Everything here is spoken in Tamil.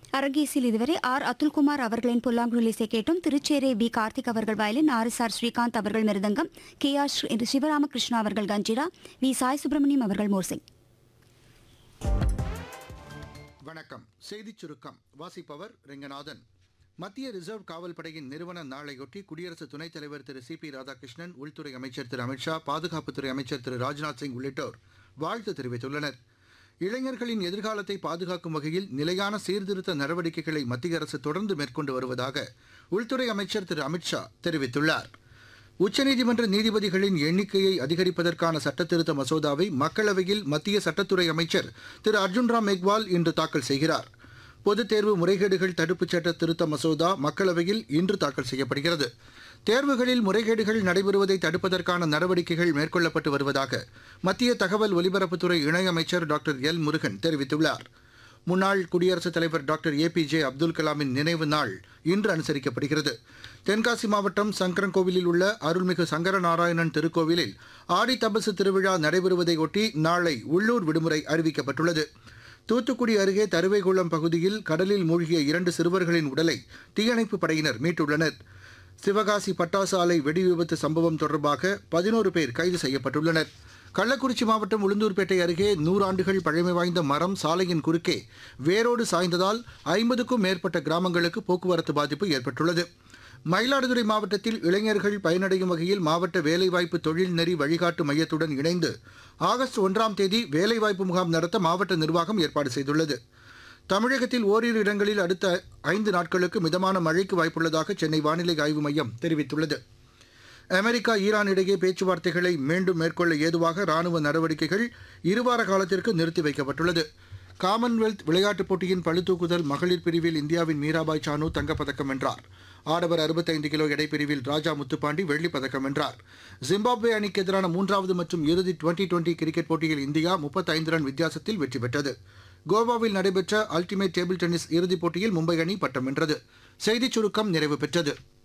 அரங்கேசில் இதுவரை ஆர் அதுல்குமார் அவர்களின் புல்லாங்குழல் இசை கேட்டும். திருச்சேரை பி கார்த்திக் அவர்கள் வயலின், ஆர் ஸ்ரீகாந்த் அவர்கள் மிருதங்கம், ஆர் சிவராமகிருஷ்ணா அவர்கள் கஞ்சிரா, வி சாய் சுப்பிரமணியம் அவர்கள் மோர்சிங். வணக்கம். செய்திச் சுருக்கம் வாசிப்பவர் ரெங்கநாதன். மத்திய ரிசர்வ் காவல் படையின் நிறுவன நாளையொட்டி குடியரசு துணைத் தலைவர் திரு சி பி ராதாகிருஷ்ணன், உள்துறை அமைச்சர் திரு அமித்ஷா, பாதுகாப்புத்துறை அமைச்சர் திரு ராஜ்நாத் சிங் உள்ளிட்டோர் வாழ்த்து தெரிவித்துள்ளனர். இளைஞர்களின் எதிர்காலத்தை பாதுகாக்கும் வகையில் நிலையான சீர்திருத்த நடவடிக்கைகளை மத்திய அரசு தொடர்ந்து மேற்கொண்டு வருவதாக உள்துறை அமைச்சர் திரு அமித்ஷா தெரிவித்துள்ளார். உச்சநீதிமன்ற நீதிபதிகளின் எண்ணிக்கையை அதிகரிப்பதற்கான சட்டத்திருத்த மசோதாவை மக்களவையில் மத்திய சட்டத்துறை அமைச்சர் திரு அர்ஜுன் ராம் மெக்வால் இன்று தாக்கல் செய்கிறார். பொதுத் தேர்வு முறைகேடுகள் தடுப்புச் சட்ட திருத்த மசோதா மக்களவையில் இன்று தாக்கல் செய்யப்படுகிறது. தேர்வுகளில் முறைகேடுகள் நடைபெறுவதை தடுப்பதற்கான நடவடிக்கைகள் மேற்கொள்ளப்பட்டு வருவதாக மத்திய தகவல் ஒலிபரப்புத்துறை இணையமைச்சர் டாக்டர் எல் முருகன் தெரிவித்துள்ளார். முன்னாள் குடியரசுத் தலைவர் டாக்டர் APJ அப்துல் கலாமின் நினைவு நாள் இன்று அனுசரிக்கப்படுகிறது. தென்காசி மாவட்டம் சங்கரன்கோவிலில் உள்ள அருள்மிகு சங்கரநாராயணன் திருக்கோவிலில் ஆடி தபசு திருவிழா நடைபெறுவதையொட்டி நாளை உள்ளூர் விடுமுறை அறிவிக்கப்பட்டுள்ளது. தூத்துக்குடி அருகே தருவைகுளம் பகுதியில் கடலில் மூழ்கிய 2 சிறுவர்களின் உடலை தீயணைப்புப் படையினர் மீட்டுள்ளனர். சிவகாசி பட்டாசு ஆலை வெடி விபத்து சம்பவம் தொடர்பாக 11 பேர் கைது செய்யப்பட்டுள்ளனர். கள்ளக்குறிச்சி மாவட்டம் உளுந்தூர்பேட்டை அருகே 100 ஆண்டுகள் பழமை வாய்ந்த மரம் சாலையின் குறுக்கே வேரோடு சாய்ந்ததால் 50க்கும் மேற்பட்ட கிராமங்களுக்கு போக்குவரத்து பாதிப்பு ஏற்பட்டுள்ளது. மயிலாடுதுறை மாவட்டத்தில் இளைஞர்கள் பயனடையும் வகையில் மாவட்ட வேலைவாய்ப்பு தொழில்நெறி வழிகாட்டு மையத்துடன் இணைந்து ஆகஸ்ட் 1ஆம் தேதி வேலைவாய்ப்பு முகாம் நடத்த மாவட்ட நிர்வாகம் ஏற்பாடு செய்துள்ளது. தமிழகத்தில் ஓரிரு இடங்களில் அடுத்த 5 நாட்களுக்கு மிதமான மழைக்கு வாய்ப்புள்ளதாக சென்னை வானிலை ஆய்வு மையம் தெரிவித்துள்ளது. அமெரிக்கா ஈரான் இடையே பேச்சுவார்த்தைகளை மீண்டும் மேற்கொள்ள ஏதுவாக ராணுவ நடவடிக்கைகள் 2 வார காலத்திற்கு நிறுத்தி வைக்கப்பட்டுள்ளது. காமன்வெல்த் விளையாட்டுப் போட்டியின் பளுதூக்குதல் மகளிர் பிரிவில் இந்தியாவின் மீராபாய் சானு தங்கப்பதக்கம் வென்றார். ஆடவர் 65 கிலோ எடைப்பிரிவில் ராஜா முத்துப்பாண்டி வெள்ளிப் பதக்கம் வென்றார். ஜிம்பாப்வே அணிக்கு எதிரான 3வது மற்றும் இறுதி டுவெண்டி கிரிக்கெட் போட்டியில் இந்தியா 35 ரன் வித்தியாசத்தில் வெற்றி பெற்றது. கோவாவில் நடைபெற்ற அல்டிமேட் டேபிள் டென்னிஸ் இறுதிப் போட்டியில் மும்பை அணி பட்டம் வென்றது. செய்திச் சுருக்கம் நிறைவு பெற்றது.